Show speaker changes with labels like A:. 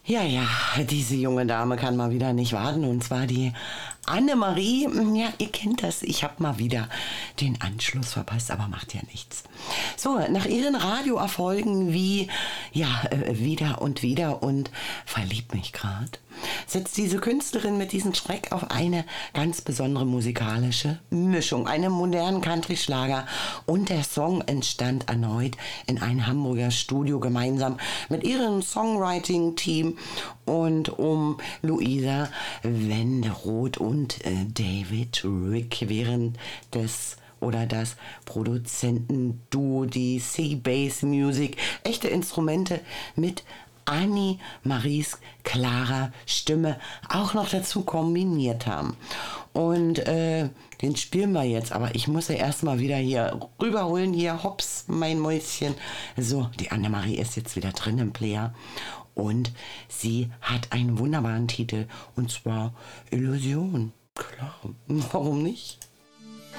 A: Ja, diese junge Dame kann mal wieder nicht warten, und zwar die Annemarie. Ja, ihr kennt das, ich habe mal wieder den Anschluss verpasst, aber macht ja nichts. So, nach ihren Radioerfolgen wie, wieder und verliebt mich grad, setzt diese Künstlerin mit diesem Schreck auf eine ganz besondere musikalische Mischung, einen modernen Country-Schlager, und der Song entstand erneut in einem Hamburger Studio gemeinsam mit ihrem Songwriting-Team und um Luisa Wenderoth und David Rick während das Produzentenduo, die Seabase Music, echte Instrumente mit Annie-Maries klarer Stimme auch noch dazu kombiniert haben. Und den spielen wir jetzt, aber ich muss ja erstmal wieder hier rüberholen. Hier, hops, mein Mäuschen. So, die Annemarie ist jetzt wieder drin im Player und sie hat einen wunderbaren Titel, und zwar Illusion. Klar, warum nicht?